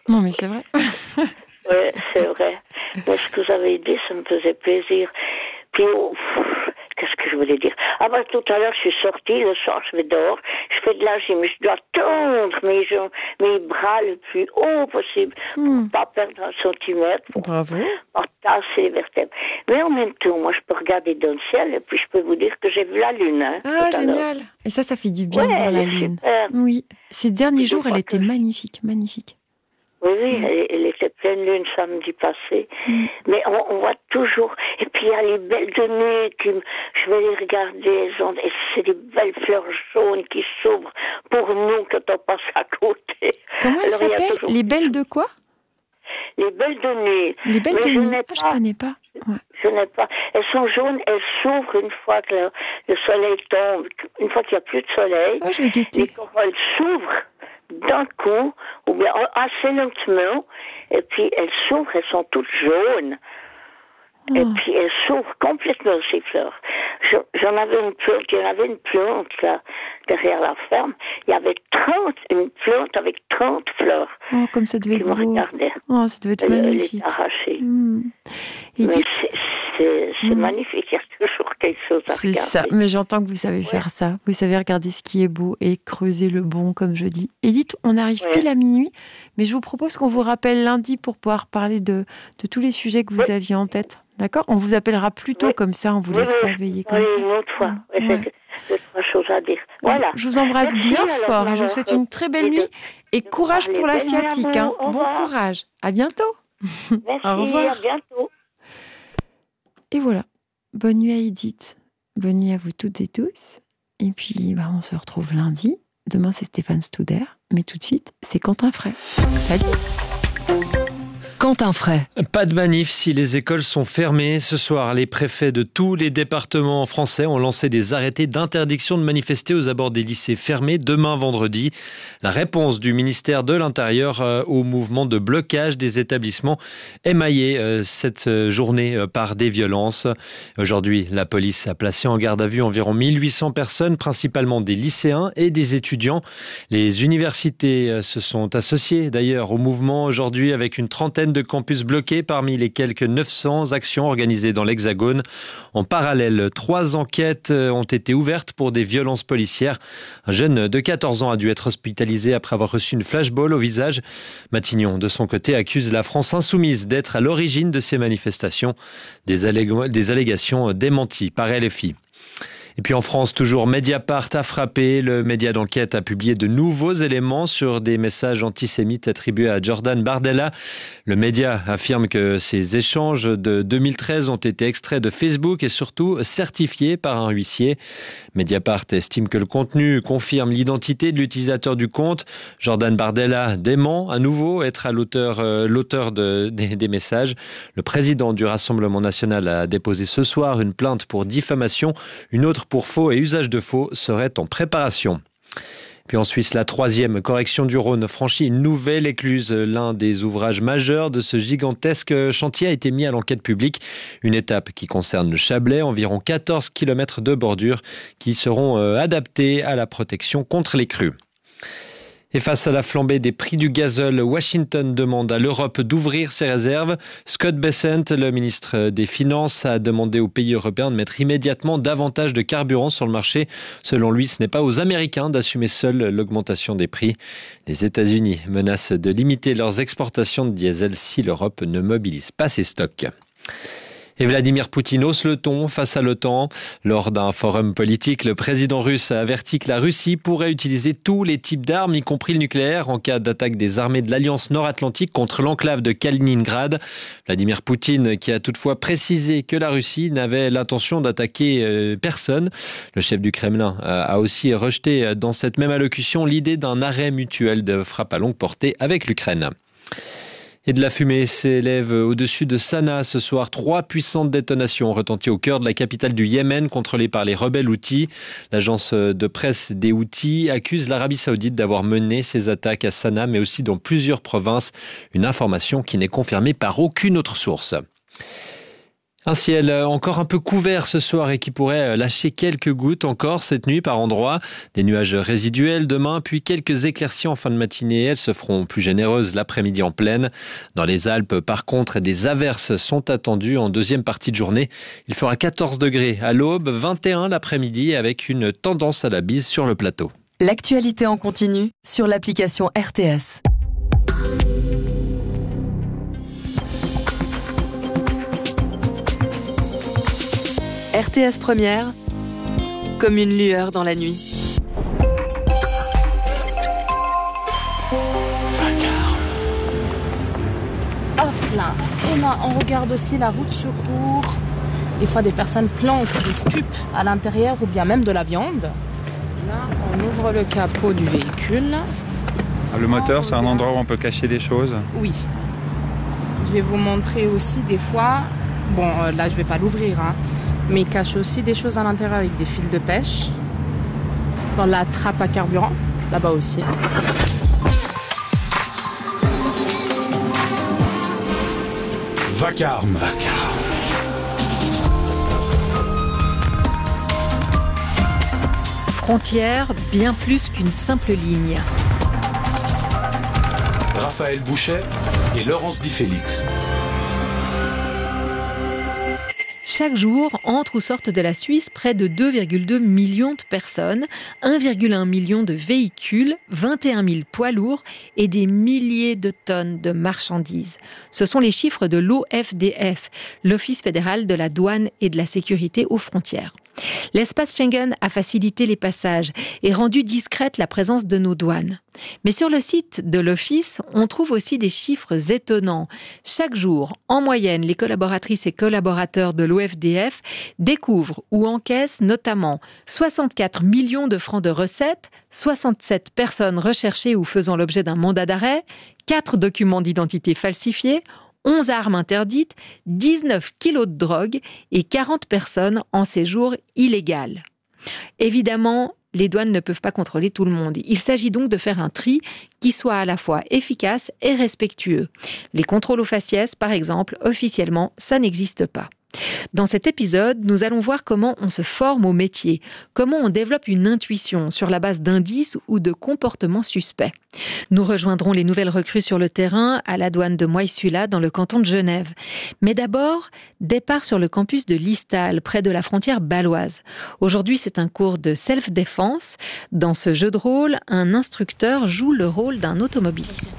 Non, mais c'est vrai. Oui, c'est vrai. Mais ce que vous avez dit, ça me faisait plaisir. Puis, oh, pff, qu'est-ce que je voulais dire? Ah ben, tout à l'heure, je suis sortie, le soir, je vais dehors, je fais de la gym, je dois tendre mes jambes, mes bras le plus haut possible, pour Hmm. pas perdre un centimètre, pour Bravo. pas tasser les vertèbres. Mais en même temps, moi, je peux regarder dans le ciel, et puis je peux vous dire que j'ai vu la lune, hein, Ah, tout à l'heure. génial. Et ça, ça fait du bien Ouais, de voir elle la est lune. super. Oui. Ces derniers Puis, jours, je elle crois était que- magnifique, magnifique. Oui, oui, Mm. elle, elle était pleine lune samedi passé. Mm. Mais on, on voit toujours. Et puis il y a les belles de nuit qui, me- je vais les regarder. Elles ont- et c'est des belles fleurs jaunes qui s'ouvrent pour nous quand on passe à côté. Comment elle Alors, il y a s'appelle? toujours- Les belles de quoi? Les belles de nuit. Les belles Mais de je nuit. n'ai Ah, je pas. connais pas. Ouais. Je n'ai pas. Elles sont jaunes. Elles s'ouvrent une fois que le, le soleil tombe. Une fois qu'il n'y a plus de soleil. Ah, je vais Les guetter. corolles s'ouvrent d'un coup, ou bien assez lentement, et puis elles s'ouvrent, elles sont toutes jaunes, et Oh. puis elles s'ouvrent complètement ces fleurs. Je, j'en avais une plante, il y en avait une plante là, derrière la ferme, il y avait trente, une plante avec trente fleurs Oh, comme ça devait qui être me beau. regardaient. Oh, ça devait être Elle, elle magnifique. est arrachée. Mm. Et Mais dites, c'est, c'est, c'est Mm. magnifique, il y a toujours quelque chose à c'est regarder. ça. Mais j'entends que vous savez Ouais. faire ça. Vous savez regarder ce qui est beau et creuser le bon, comme je dis. Et dites, on arrive Ouais. pile à minuit, mais je vous propose qu'on vous rappelle lundi pour pouvoir parler de, de tous les sujets que vous Ouais. aviez en tête. D'accord? On vous appellera plus tôt, Ouais. comme ça, on vous Oui, laisse oui, pas je veiller peux comme parler ça. une autre fois. Ouais, Ouais. J'ai deux, trois choses à dire. Voilà. Je vous embrasse Merci, bien alors, fort et je vous maman. souhaite une très belle Et de- nuit et de courage parler. pour la Belle nuit à sciatique. vous. Hein. Au Bon revoir. courage. À bientôt. Merci, Au revoir. à bientôt. Et voilà. Bonne nuit à Edith. Bonne nuit à vous toutes et tous. Et puis, bah, on se retrouve lundi. Demain, c'est Stéphane Stouder. Mais tout de suite, c'est Quentin Fray. Salut. Quentin Fray. Pas de manif si les écoles sont fermées. Ce soir, les préfets de tous les départements français ont lancé des arrêtés d'interdiction de manifester aux abords des lycées fermés demain vendredi. La réponse du ministère de l'Intérieur au mouvement de blocage des établissements émaillé cette journée par des violences. Aujourd'hui, la police a placé en garde à vue environ mille huit cents personnes, principalement des lycéens et des étudiants. Les universités se sont associées d'ailleurs au mouvement aujourd'hui avec une trentaine de campus bloqués parmi les quelques neuf cents actions organisées dans l'Hexagone. En parallèle, trois enquêtes ont été ouvertes pour des violences policières. Un jeune de quatorze ans a dû être hospitalisé après avoir reçu une flashball au visage. Matignon, de son côté, accuse la France insoumise d'être à l'origine de ces manifestations. Des, allég- des allégations démenties par L F I. Et puis en France, toujours, Mediapart a frappé. Le média d'enquête a publié de nouveaux éléments sur des messages antisémites attribués à Jordan Bardella. Le média affirme que ces échanges de deux mille treize ont été extraits de Facebook et surtout certifiés par un huissier. Mediapart estime que le contenu confirme l'identité de l'utilisateur du compte. Jordan Bardella dément à nouveau être à l'auteur, euh, l'auteur de, des, des messages. Le président du Rassemblement national a déposé ce soir une plainte pour diffamation. Une autre pour faux et usage de faux serait en préparation. Puis en Suisse, la troisième correction du Rhône franchit une nouvelle écluse. L'un des ouvrages majeurs de ce gigantesque chantier a été mis à l'enquête publique. Une étape qui concerne le Chablais, environ quatorze kilomètres de bordure qui seront adaptés à la protection contre les crues. Et face à la flambée des prix du gazole, Washington demande à l'Europe d'ouvrir ses réserves. Scott Bessent, le ministre des Finances, a demandé aux pays européens de mettre immédiatement davantage de carburant sur le marché. Selon lui, ce n'est pas aux Américains d'assumer seuls l'augmentation des prix. Les États-Unis menacent de limiter leurs exportations de diesel si l'Europe ne mobilise pas ses stocks. Et Vladimir Poutine hausse le ton face à l'OTAN. Lors d'un forum politique, le président russe a averti que la Russie pourrait utiliser tous les types d'armes, y compris le nucléaire, en cas d'attaque des armées de l'Alliance nord-atlantique contre l'enclave de Kaliningrad. Vladimir Poutine qui a toutefois précisé que la Russie n'avait l'intention d'attaquer personne. Le chef du Kremlin a aussi rejeté dans cette même allocution l'idée d'un arrêt mutuel de frappe à longue portée avec l'Ukraine. Et de la fumée s'élève au-dessus de Sanaa ce soir. Trois puissantes détonations ont retenti au cœur de la capitale du Yémen, contrôlée par les rebelles Houthis. L'agence de presse des Houthis accuse l'Arabie Saoudite d'avoir mené ces attaques à Sanaa, mais aussi dans plusieurs provinces. Une information qui n'est confirmée par aucune autre source. Un ciel encore un peu couvert ce soir et qui pourrait lâcher quelques gouttes encore cette nuit par endroits. Des nuages résiduels demain, puis quelques éclaircies en fin de matinée. Elles se feront plus généreuses l'après-midi en plaine. Dans les Alpes, par contre, des averses sont attendues en deuxième partie de journée. Il fera quatorze degrés à l'aube, vingt et un l'après-midi avec une tendance à la bise sur le plateau. L'actualité en continu sur l'application R T S. R T S Première, comme une lueur dans la nuit. Hop là. Et là, on regarde aussi la route secours. Des fois, des personnes planquent des stupes à l'intérieur ou bien même de la viande. Là, on ouvre le capot du véhicule. Le moteur, c'est un endroit où on peut cacher des choses. Oui. Je vais vous montrer aussi des fois... Bon, là, je vais pas l'ouvrir, hein. Mais il cache aussi des choses à l'intérieur avec des fils de pêche. Dans la trappe à carburant, là-bas aussi. Vacarme. Vacarme. Frontière, bien plus qu'une simple ligne. Raphaël Bouchet et Laurence Di Félix. Chaque jour, entrent ou sortent de la Suisse près de deux virgule deux millions de personnes, un virgule un million de véhicules, vingt et un mille poids lourds et des milliers de tonnes de marchandises. Ce sont les chiffres de l'O F D F, l'Office fédéral de la douane et de la sécurité aux frontières. L'espace Schengen a facilité les passages et rendu discrète la présence de nos douanes. Mais sur le site de l'Office, on trouve aussi des chiffres étonnants. Chaque jour, en moyenne, les collaboratrices et collaborateurs de l'O F D F découvrent ou encaissent notamment soixante-quatre millions de francs de recettes, soixante-sept personnes recherchées ou faisant l'objet d'un mandat d'arrêt, quatre documents d'identité falsifiés, onze armes interdites, dix-neuf kilos de drogue et quarante personnes en séjour illégal. Évidemment, les douanes ne peuvent pas contrôler tout le monde. Il s'agit donc de faire un tri qui soit à la fois efficace et respectueux. Les contrôles aux faciès, par exemple, officiellement, ça n'existe pas. Dans cet épisode, nous allons voir comment on se forme au métier, comment on développe une intuition sur la base d'indices ou de comportements suspects. Nous rejoindrons les nouvelles recrues sur le terrain à la douane de Moyes-Sula dans le canton de Genève. Mais d'abord, départ sur le campus de Liestal, près de la frontière bâloise. Aujourd'hui, c'est un cours de self-défense. Dans ce jeu de rôle, un instructeur joue le rôle d'un automobiliste.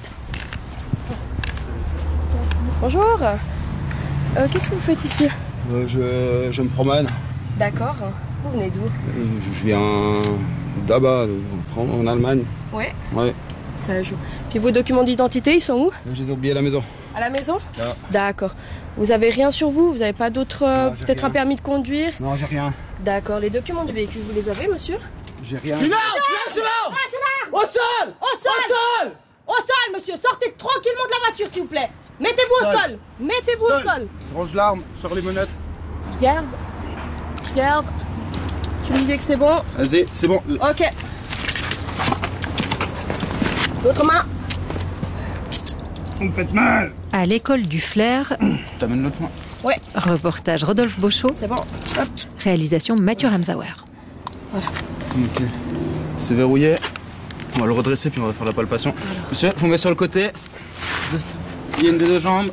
Bonjour, euh, qu'est-ce que vous faites ici ? Euh, je, je me promène. D'accord. Vous venez d'où ? Euh, je viens là-bas, en, en Allemagne. Ouais. Ouais. Ça joue. Puis vos documents d'identité, ils sont où ? Je les ai oubliés à la maison. À la maison ? Là. D'accord. Vous avez rien sur vous ? Vous n'avez pas d'autres, euh, peut-être rien. un permis de conduire ? Non, j'ai rien. D'accord. Les documents du véhicule, vous les avez, monsieur ? J'ai rien. Là, là, c'est là ! Ah, c'est là ! Au sol ! Au sol ! Au sol ! Au sol, monsieur. Sortez tranquillement de la voiture, s'il vous plaît. Mettez-vous au sol. Mettez-vous au sol. Je range l'arme sur les menottes. Je garde. Je garde. Tu me dis que c'est bon ? Vas-y, c'est bon. Ok. L'autre main. On me fait mal. À l'école du Flair, T'amènes l'autre main ? Ouais. reportage Rodolphe Beauchot, C'est bon. Hop. réalisation Mathieu Ramsauer. Voilà. Ok. C'est verrouillé. On va le redresser puis on va faire la palpation. Monsieur, vous mettez sur le côté. Il y a une des deux jambes.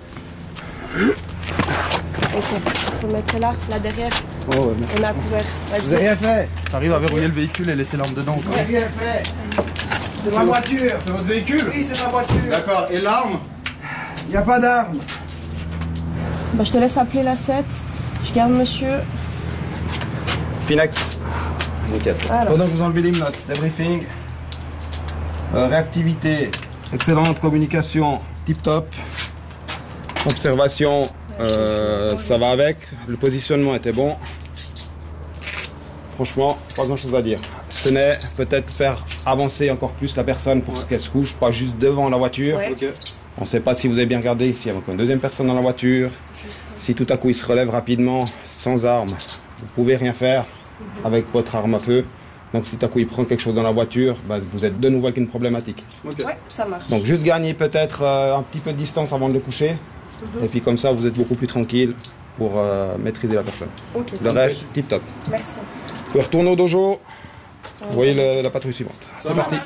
Ok. Faut le mettre là, là derrière. Oh ouais, mais... On a couvert. Vas-y. Vous avez rien fait. T'arrives à verrouiller le véhicule et laisser l'arme dedans. J'ai rien fait. C'est ma voiture. C'est votre véhicule ? Oui, c'est ma voiture. D'accord. Et l'arme ? Il n'y a pas d'arme. Bah, je te laisse appeler la sept. Je garde monsieur. Finex. Nickel. Alors. Pendant que vous enlevez les notes, débriefing. Euh, réactivité. Excellente communication. Tip top. Observation. Euh, ça va avec. Le positionnement était bon. Franchement, pas grand chose à dire. Ce n'est peut-être faire avancer encore plus la personne pour ouais. qu'elle se couche, pas juste devant la voiture. Ouais. Okay. On ne sait pas si vous avez bien regardé, s'il y a encore une deuxième personne dans la voiture. Juste. Si tout à coup il se relève rapidement, sans arme, vous pouvez rien faire mm-hmm. avec votre arme à feu. Donc si tout à coup il prend quelque chose dans la voiture, bah, vous êtes de nouveau avec une problématique. Okay. Ouais, ça marche. Donc juste gagner peut-être euh, un petit peu de distance avant de le coucher. Mm-hmm. Et puis comme ça vous êtes beaucoup plus tranquille pour euh, maîtriser la personne. Okay, le reste, tip top. Merci. Vous pouvez retourner au dojo. Vous voyez le, la patrouille suivante. C'est parti.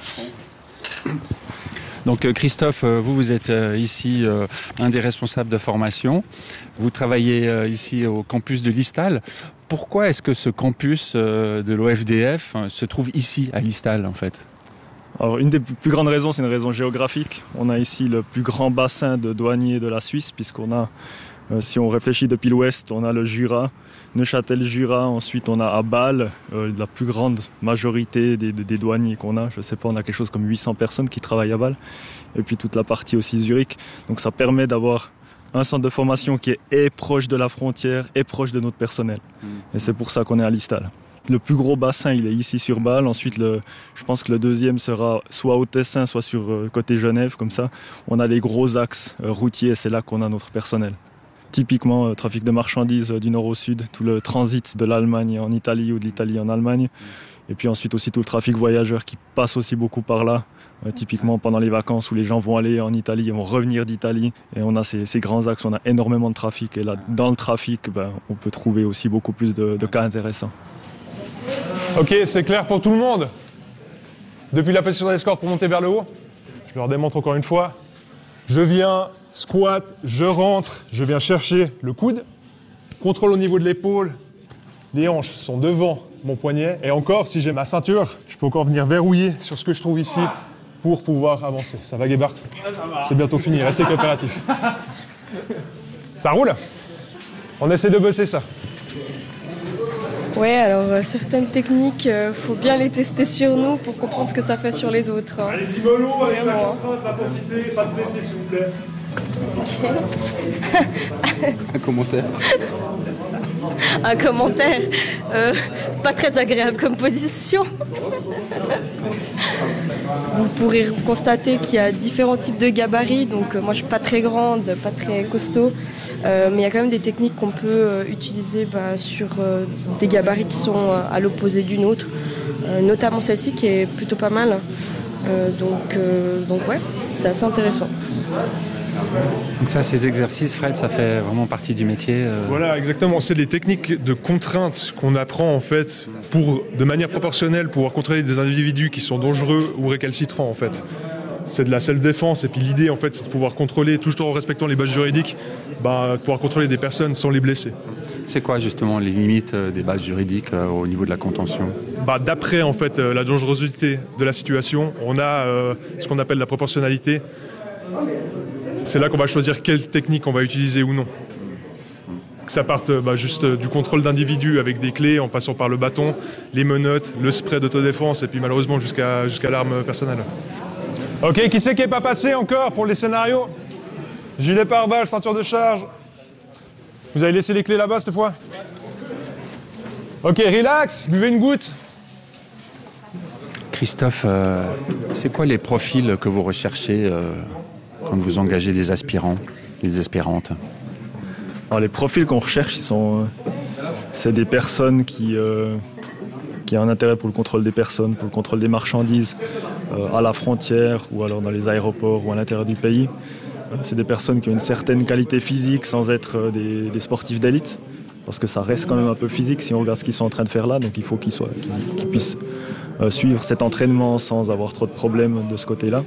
Donc Christophe, vous, vous êtes ici euh, un des responsables de formation. Vous travaillez euh, ici au campus de Listal. Pourquoi est-ce que ce campus euh, de l'O F D F euh, se trouve ici, à Listal, en fait ? Alors, une des plus grandes raisons, c'est une raison géographique. On a ici le plus grand bassin de douaniers de la Suisse, puisqu'on a, euh, si on réfléchit depuis l'ouest, on a le Jura, Neuchâtel-Jura, ensuite on a à Bâle, euh, la plus grande majorité des, des, des douaniers qu'on a. Je ne sais pas, on a quelque chose comme huit cents personnes qui travaillent à Bâle, et puis toute la partie aussi Zurich. Donc ça permet d'avoir un centre de formation qui est et proche de la frontière et proche de notre personnel. Mmh. Et c'est pour ça qu'on est à Listal. Le plus gros bassin, il est ici sur Bâle. Ensuite, le, je pense que le deuxième sera soit au Tessin, soit sur euh, côté Genève. Comme ça, on a les gros axes euh, routiers. C'est là qu'on a notre personnel. Typiquement, euh, trafic de marchandises euh, du nord au sud, tout le transit de l'Allemagne en Italie ou de l'Italie en Allemagne. Et puis ensuite aussi tout le trafic voyageurs qui passe aussi beaucoup par là. Euh, typiquement pendant les vacances où les gens vont aller en Italie et vont revenir d'Italie. Et on a ces, ces grands axes, on a énormément de trafic. Et là, dans le trafic, ben, on peut trouver aussi beaucoup plus de, de cas intéressants. Ok, c'est clair pour tout le monde. Depuis la position d'escorte pour monter vers le haut, je leur démontre encore une fois. Je viens, squat, je rentre, je viens chercher le coude. Contrôle au niveau de l'épaule. Les hanches sont devant mon poignet. Et encore, si j'ai ma ceinture, je peux encore venir verrouiller sur ce que je trouve ici pour pouvoir avancer. Ça va, Gebhardt ? C'est bientôt fini, restez coopératifs. Ça roule ? On essaie de bosser ça. Ouais, alors euh, certaines techniques, il euh, faut bien les tester sur nous pour comprendre ce que ça fait sur les autres. Hein. Allez-y mollo, avec la contrainte, l'intensité, pas de blessés s'il vous plaît. Okay. Un commentaire. Un commentaire euh, pas très agréable comme position. Vous pourrez constater qu'il y a différents types de gabarits. Donc euh, moi je suis pas très grande, pas très costaud, euh, mais il y a quand même des techniques qu'on peut euh, utiliser bah, sur euh, des gabarits qui sont euh, à l'opposé d'une autre, euh, notamment celle-ci qui est plutôt pas mal. Euh, donc, euh, donc ouais, c'est assez intéressant. Donc ça, ces exercices, Fred, ça fait vraiment partie du métier euh... Voilà, exactement. C'est des techniques de contrainte qu'on apprend en fait pour, de manière proportionnelle, pouvoir contrôler des individus qui sont dangereux ou récalcitrants en fait. C'est de la self-défense et puis l'idée en fait, c'est de pouvoir contrôler, tout en respectant les bases juridiques, bah, de pouvoir contrôler des personnes sans les blesser. C'est quoi justement les limites des bases juridiques euh, au niveau de la contention ? Bah, d'après en fait euh, la dangerosité de la situation, on a euh, ce qu'on appelle la proportionnalité. C'est là qu'on va choisir quelle technique on va utiliser ou non. Que ça parte bah, juste du contrôle d'individus avec des clés en passant par le bâton, les menottes, le spray d'autodéfense et puis malheureusement jusqu'à, jusqu'à l'arme personnelle. Ok, qui c'est qui n'est pas passé encore pour les scénarios ? Gilet pare-balles, ceinture de charge. Vous avez laissé les clés là-bas cette fois ? Ok, relax, buvez une goutte. Christophe, euh, c'est quoi les profils que vous recherchez euh, quand vous engagez des aspirants, des aspirantes ? Alors, les profils qu'on recherche, ils sont, euh, c'est des personnes qui, euh, qui ont un intérêt pour le contrôle des personnes, pour le contrôle des marchandises, euh, à la frontière ou alors dans les aéroports ou à l'intérieur du pays. C'est des personnes qui ont une certaine qualité physique sans être des, des sportifs d'élite, parce que ça reste quand même un peu physique si on regarde ce qu'ils sont en train de faire là, donc il faut qu'ils, soient, qu'ils, qu'ils puissent euh, suivre cet entraînement sans avoir trop de problèmes de ce côté-là.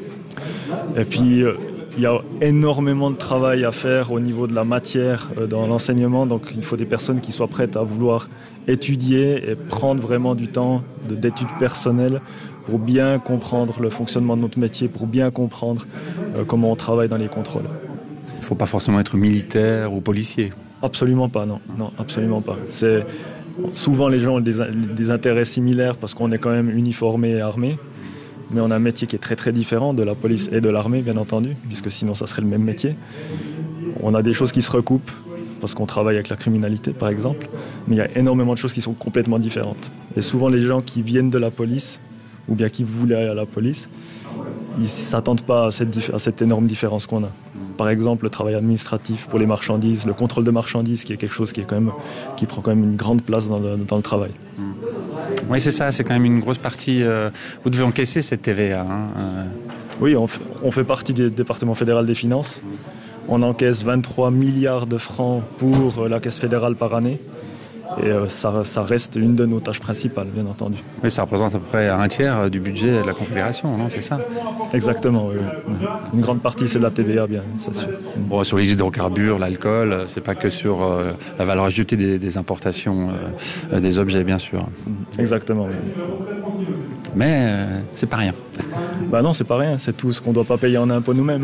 Et puis euh, il y a énormément de travail à faire au niveau de la matière euh, dans l'enseignement, donc il faut des personnes qui soient prêtes à vouloir étudier et prendre vraiment du temps de, d'études personnelles pour bien comprendre le fonctionnement de notre métier, pour bien comprendre euh, comment on travaille dans les contrôles. Il ne faut pas forcément être militaire ou policier. Absolument pas, non, non, absolument pas. C'est, souvent les gens ont des, des intérêts similaires parce qu'on est quand même uniformé et armé, mais on a un métier qui est très très différent de la police et de l'armée, bien entendu, puisque sinon ça serait le même métier. On a des choses qui se recoupent, parce qu'on travaille avec la criminalité, par exemple, mais il y a énormément de choses qui sont complètement différentes. Et souvent les gens qui viennent de la police, ou bien qui voulaient aller à la police, ils ne s'attendent pas à cette, à cette énorme différence qu'on a. Par exemple, le travail administratif pour les marchandises, le contrôle de marchandises, qui est quelque chose qui, est quand même, qui prend quand même une grande place dans le, dans le travail. Oui, c'est ça, c'est quand même une grosse partie. Euh, vous devez encaisser cette T V A. Hein, euh. Oui, on, f- on fait partie du département fédéral des finances. On encaisse vingt-trois milliards de francs pour la Caisse fédérale par année. Et euh, ça, ça reste une de nos tâches principales, bien entendu. Oui, ça représente à peu près un tiers du budget de la Confédération, non, c'est ça? Exactement, oui. Une grande partie, c'est de la T V A, bien, c'est sûr. Bon, sur les hydrocarbures, l'alcool, c'est pas que sur euh, la valeur ajoutée des, des importations euh, des objets, bien sûr. Exactement, oui. Mais euh, c'est pas rien. Bah non, c'est pas rien, c'est tout ce qu'on doit pas payer en impôts nous-mêmes.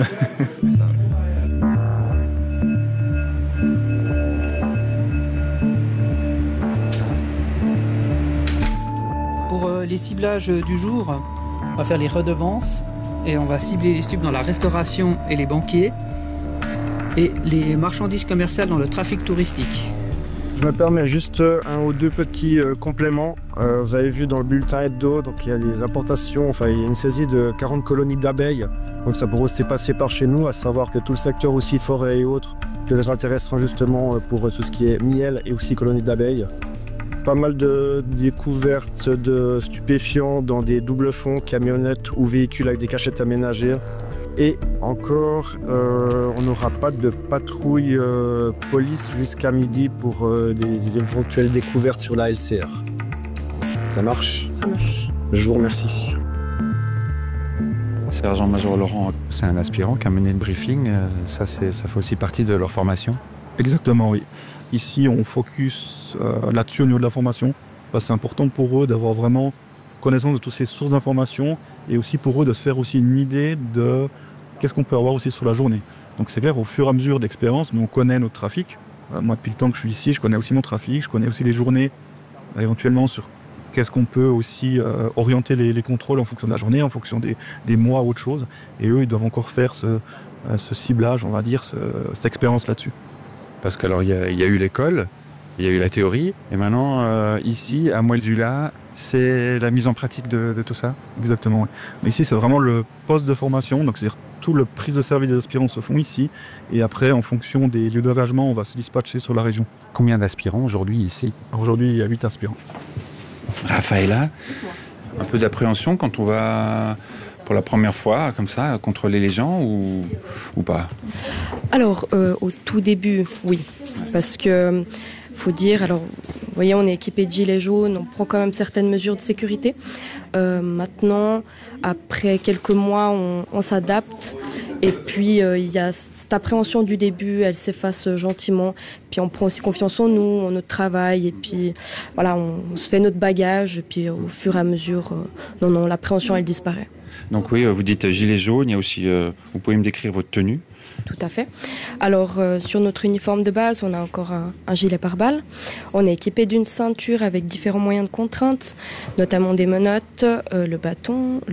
Les ciblages du jour, on va faire les redevances et on va cibler les stupes dans la restauration et les banquiers et les marchandises commerciales dans le trafic touristique. Je me permets juste un ou deux petits euh, compléments. Euh, vous avez vu dans le bulletin hebdo, donc il y a les importations, enfin il y a une saisie de quarante colonies d'abeilles. Donc ça pourrait aussi passer par chez nous, à savoir que tout le secteur aussi forêt et autres peut être intéressant justement pour tout ce qui est miel et aussi colonies d'abeilles. Pas mal de découvertes de stupéfiants dans des doubles fonds, camionnettes ou véhicules avec des cachettes aménagées. Et encore, euh, on n'aura pas de patrouille euh, police jusqu'à midi pour euh, des éventuelles découvertes sur la L C R. Ça marche ? Ça marche. Je vous remercie. Sergent-major Laurent, c'est un aspirant qui a mené le briefing. Ça, c'est, ça fait aussi partie de leur formation? Exactement, oui. Ici, on focus euh, là-dessus au niveau de la formation, parce que c'est important pour eux d'avoir vraiment connaissance de toutes ces sources d'informations et aussi pour eux de se faire aussi une idée de qu'est-ce qu'on peut avoir aussi sur la journée. Donc c'est clair, au fur et à mesure d'expérience, nous on connaît notre trafic. Euh, moi, depuis le temps que je suis ici, je connais aussi mon trafic, je connais aussi les journées, euh, éventuellement sur qu'est-ce qu'on peut aussi euh, orienter les, les contrôles en fonction de la journée, en fonction des, des mois ou autre chose. Et eux, ils doivent encore faire ce, euh, ce ciblage, on va dire, ce, cette expérience là-dessus. Parce qu'il y, y a eu l'école, il y a eu la théorie, et maintenant, euh, ici, à Moël-Zula, c'est la mise en pratique de, de tout ça? Exactement, oui. Mais ici, c'est vraiment le poste de formation, donc c'est-à-dire tout le prise de service des aspirants se font ici, et après, en fonction des lieux d'engagement, on va se dispatcher sur la région. Combien d'aspirants aujourd'hui ici? Aujourd'hui, il y a huit aspirants. Raphaëlla, un peu d'appréhension quand on va pour la première fois, comme ça, contrôler les gens ou, ou pas? Alors, euh, au tout début, oui. Parce que, faut dire, alors, vous voyez, on est équipé de gilets jaunes, on prend quand même certaines mesures de sécurité. Euh, maintenant, après quelques mois, on, on s'adapte. Et puis, euh, il y a cette appréhension du début, elle s'efface gentiment. Puis, on prend aussi confiance en nous, en notre travail. Et puis, voilà, on, on se fait notre bagage. Et puis, au fur et à mesure, euh, non, non, l'appréhension, elle disparaît. Donc oui, vous dites gilet jaune, il y a aussi, euh, vous pouvez me décrire votre tenue? Tout à fait. Alors, euh, sur notre uniforme de base, on a encore un, un gilet pare-balles. On est équipé d'une ceinture avec différents moyens de contrainte, notamment des menottes, euh, le bâton,